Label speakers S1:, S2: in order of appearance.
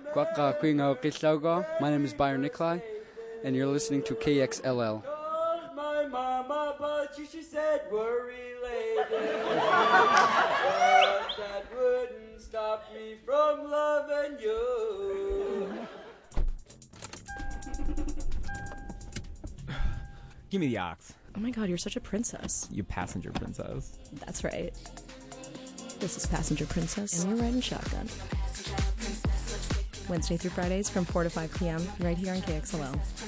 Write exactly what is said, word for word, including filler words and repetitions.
S1: Quaqa Quingo Qillauga. My name is Byron Nikolai, and you're listening to K X L L.
S2: Called my mama, but she, she said we're related. But that wouldn't stop me from loving you.
S3: Give me the ox.
S4: Oh my god, you're such a princess.
S3: You passenger princess.
S4: That's right. This is Passenger Princess, and you're riding shotgun. Wednesday through Fridays from four to five p.m. right here on K X L L.